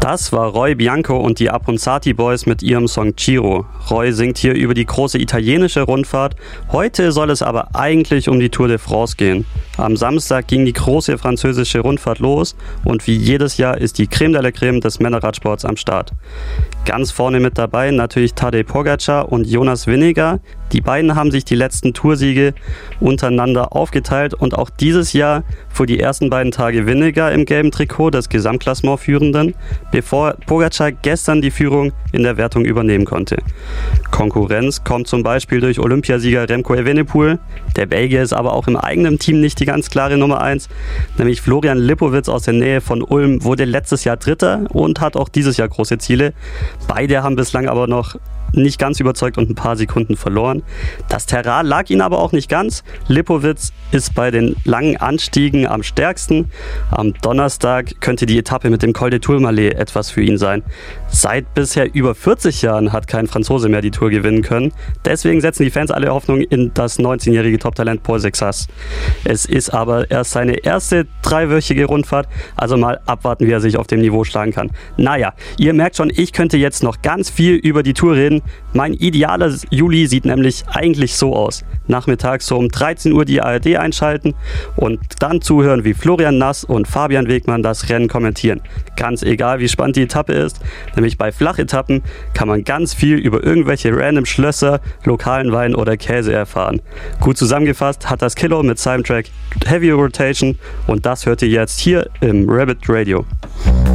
Das war Roy Bianco und die Abronzati Boys mit ihrem Song Giro. Roy singt hier über die große italienische Rundfahrt. Heute soll es aber eigentlich um die Tour de France gehen. Am Samstag ging die große französische Rundfahrt los und wie jedes Jahr ist die Creme de la Creme des Männerradsports am Start. Ganz vorne mit dabei natürlich Tadej Pogačar und Jonas Vingegaard. Die beiden haben sich die letzten Toursiege untereinander aufgeteilt und auch dieses Jahr fuhr die ersten beiden Tage Vingegaard im gelben Trikot des Gesamtklassementführenden, bevor Pogačar gestern die Führung in der Wertung übernehmen konnte. Konkurrenz kommt zum Beispiel durch Olympiasieger Remco Evenepoel. Der Belgier ist aber auch im eigenen Team nicht die ganz klare Nummer 1, nämlich Florian Lipowitz aus der Nähe von Ulm wurde letztes Jahr Dritter und hat auch dieses Jahr große Ziele. Beide haben bislang aber noch nicht ganz überzeugt und ein paar Sekunden verloren. Das Terrain lag ihnen aber auch nicht ganz. Lipowitz ist bei den langen Anstiegen am stärksten. Am Donnerstag könnte die Etappe mit dem Col de Tourmalet etwas für ihn sein. Seit bisher über 40 Jahren hat kein Franzose mehr die Tour gewinnen können. Deswegen setzen die Fans alle Hoffnung in das 19-jährige Top-Talent Paul Sexas. Es ist aber erst seine erste dreiwöchige Rundfahrt, also mal abwarten, wie er sich auf dem Niveau schlagen kann. Naja, ihr merkt schon, ich könnte jetzt noch ganz viel über die Tour reden. Mein idealer Juli sieht nämlich eigentlich so aus. Nachmittags so um 13 Uhr die ARD einschalten und dann zuhören, wie Florian Nass und Fabian Wegmann das Rennen kommentieren. Ganz egal, wie spannend die Etappe ist, nämlich bei Flachetappen kann man ganz viel über irgendwelche random Schlösser, lokalen Wein oder Käse erfahren. Gut zusammengefasst hat das Kilo mit seinem Track Heavy Rotation und das hört ihr jetzt hier im Rabbit Radio.